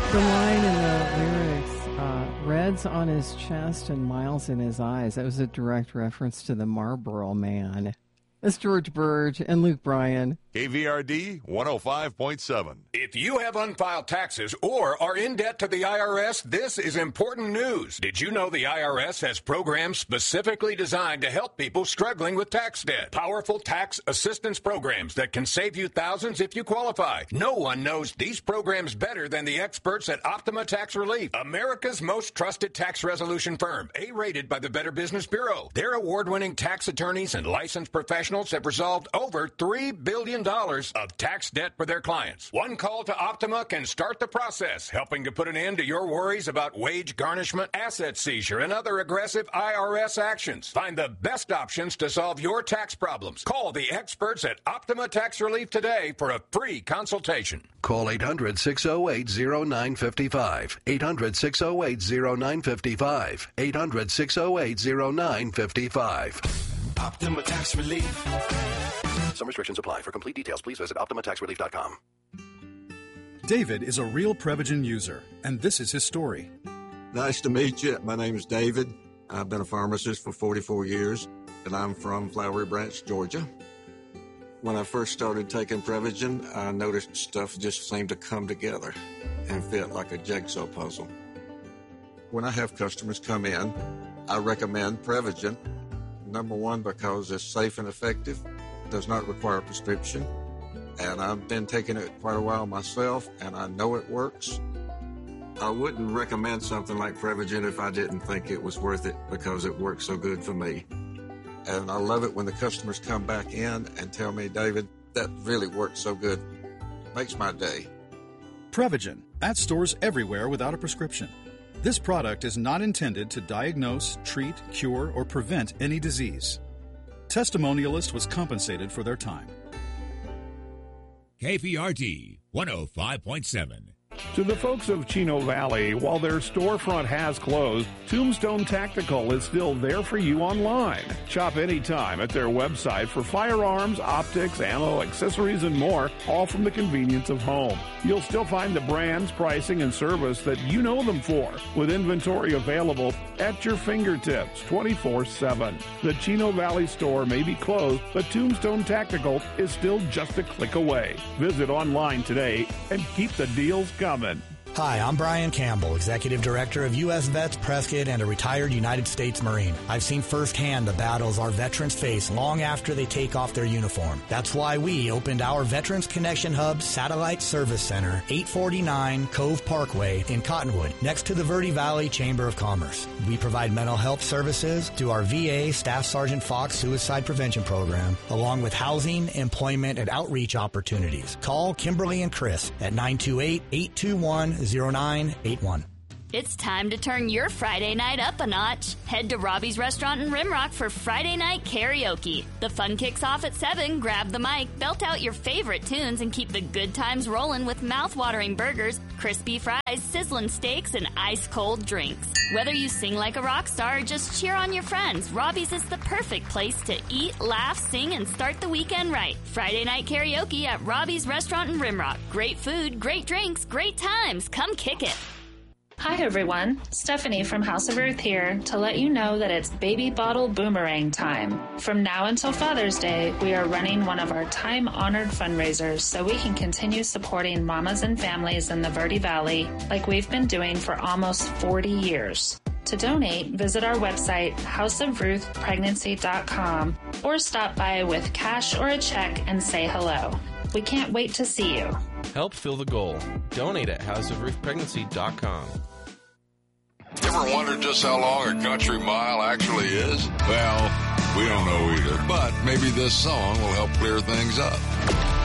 The line in the lyrics, Reds on his chest and miles in his eyes. That was a direct reference to the Marlboro Man. That's George Burge and Luke Bryan. KVRD 105.7. If you have unfiled taxes or are in debt to the IRS, this is important news. Did you know the IRS has programs specifically designed to help people struggling with tax debt? Powerful tax assistance programs that can save you thousands if you qualify. No one knows these programs better than the experts at Optima Tax Relief, America's most trusted tax resolution firm, A-rated by the Better Business Bureau. Their award-winning tax attorneys and licensed professionals have resolved over $3 billion of tax debt for their clients. One call to Optima can start the process, helping to put an end to your worries about wage garnishment, asset seizure, and other aggressive IRS actions. Find the best options to solve your tax problems. Call the experts at Optima Tax Relief today for a free consultation. Call 800-608-0955. 800-608-0955. 800-608-0955. Optima Tax Relief. Some restrictions apply. For complete details, please visit OptimaTaxRelief.com. David is a real Prevagen user, and this is his story. Nice to meet you. My name is David. I've been a pharmacist for 44 years, and I'm from Flowery Branch, Georgia. When I first started taking Prevagen, I noticed stuff just seemed to come together and fit like a jigsaw puzzle. When I have customers come in, I recommend Prevagen. Number one, because it's safe and effective, does not require a prescription, and I've been taking it quite a while myself, and I know it works. I wouldn't recommend something like Prevagen if I didn't think it was worth it, because it works so good for me. And I love it when the customers come back in and tell me, David, that really worked so good. Makes my day. Prevagen, at stores everywhere without a prescription. This product is not intended to diagnose, treat, cure, or prevent any disease. Testimonialist was compensated for their time. KVRD 105.7. To the folks of Chino Valley, while their storefront has closed, Tombstone Tactical is still there for you online. Shop anytime at their website for firearms, optics, ammo, accessories, and more, all from the convenience of home. You'll still find the brands, pricing, and service that you know them for, with inventory available at your fingertips 24/7. The Chino Valley store may be closed, but Tombstone Tactical is still just a click away. Visit online today and keep the deals coming. Hi, I'm Brian Campbell, Executive Director of U.S. Vets Prescott and a retired United States Marine. I've seen firsthand the battles our veterans face long after they take off their uniform. That's why we opened our Veterans Connection Hub Satellite Service Center, 849 Cove Parkway in Cottonwood, next to the Verde Valley Chamber of Commerce. We provide mental health services through our VA Staff Sergeant Fox Suicide Prevention Program, along with housing, employment, and outreach opportunities. Call Kimberly and Chris at 928-821-0981. It's time to turn your Friday night up a notch. Head to Robbie's Restaurant in Rimrock for Friday night karaoke. The fun kicks off at 7. Grab the mic, belt out your favorite tunes, and keep the good times rolling with mouth-watering burgers, crispy fries, sizzling steaks, and ice-cold drinks. Whether you sing like a rock star or just cheer on your friends, Robbie's is the perfect place to eat, laugh, sing, and start the weekend right. Friday night karaoke at Robbie's Restaurant in Rimrock. Great food, great drinks, great times. Come kick it. Hi everyone, Stephanie from House of Ruth here to let you know that it's Baby Bottle Boomerang time. From now until Father's Day, we are running one of our time-honored fundraisers so we can continue supporting mamas and families in the Verde Valley like we've been doing for almost 40 years. To donate, visit our website, houseofruthpregnancy.com, or stop by with cash or a check and say hello. We can't wait to see you. Help fill the goal. Donate at houseofruthpregnancy.com. You ever wondered just how long a country mile actually is? Well, we don't know either, but maybe this song will help clear things up.